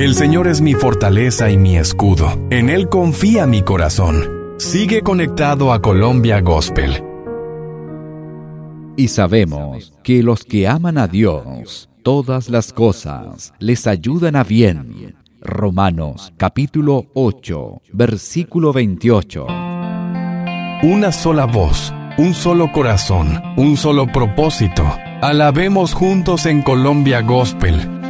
El Señor es mi fortaleza y mi escudo. En Él confía mi corazón. Sigue conectado a Colombia Gospel. Y sabemos que los que aman a Dios, todas las cosas les ayudan a bien. Romanos capítulo 8, versículo 28. Una sola voz, un solo corazón, un solo propósito. Alabemos juntos en Colombia Gospel.